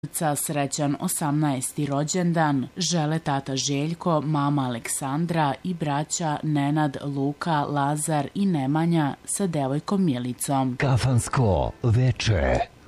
Srećan 18. rođendan žele tata Željko, mama Aleksandra i braća Nenad, Luka, Lazar i Nemanja sa devojkom Milicom. Kafansko veče.